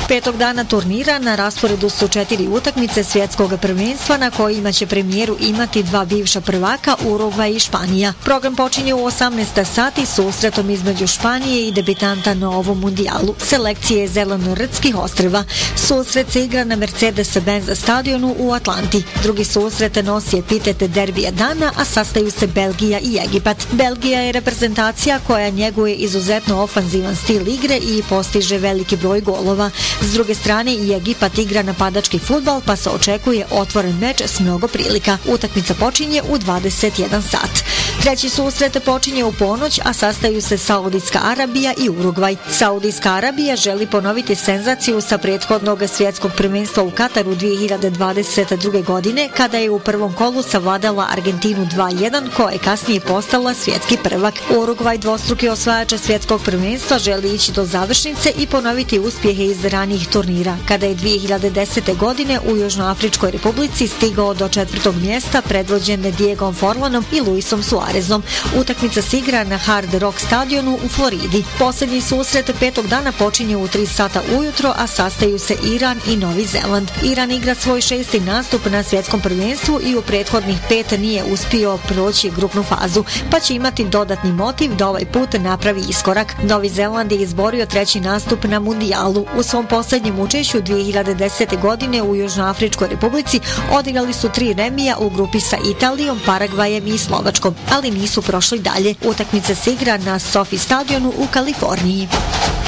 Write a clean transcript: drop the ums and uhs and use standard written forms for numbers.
Petog dana turnira na rasporedu su 4 utakmice svjetskog prvenstva na kojima će premijeru imati 2 bivša prvaka, Urugvaj i Španija. Program počinje u 18 sati susretom između Španije i debitanta na ovom mundijalu, selekcije Zelenorodskih ostrva. Susret se igra na Mercedes-Benz stadionu u Atlanti. Drugi susret nosi epitet derbija dana, a sastaju se Belgija i Egipat. Belgija je reprezentacija koja njeguje izuzetno ofanzivan stil igre i postiže veliki broj golova. S druge strane i Egipat igra napadački fudbal, pa se očekuje otvoren meč s mnogo prilika. Utakmica počinje u 21 sat. Treći susret počinje u ponoć, a sastaju se Saudijska Arabija i Urugvaj. Saudijska Arabija želi ponoviti senzaciju sa prethodnog svjetskog prvenstva u Kataru 2022. godine, kada je u prvom kolu savladala Argentinu 2:1, koja je kasnije postala svjetski prvak. Urugvaj, dvostruki osvajač svjetskog prvenstva, želi ići do završnice i ponoviti uspjehe iz ranijih turnira, kada je 2010. godine u Južnoafričkoj Republici stigao do 4. mjesta predvođen Diegom Forlanom i Luisom Suarezom. Utakmica se igra na Hard Rock stadionu u Floridi. Posljednji susret petog dana počinje u 3 sata ujutro, a sastaju se Iran i Novi Zeland. Iran igra svoj 6. nastup na svjetskom prvenstvu i u prethodnih 5 nije uspio proći grupnu fazu, pa će imati dodatni motiv da ovaj put napravi iskorak. Novi Zeland je izborio 3. nastup na mundijalu. U svom posljednjem učešću 2010. godine u Južnoafričkoj Republici odigrali su 3 remija u grupi sa Italijom, Paragvajem i Slovačkom, ali nisu prošli dalje. Utakmica se igra na SoFi stadionu u Kaliforniji.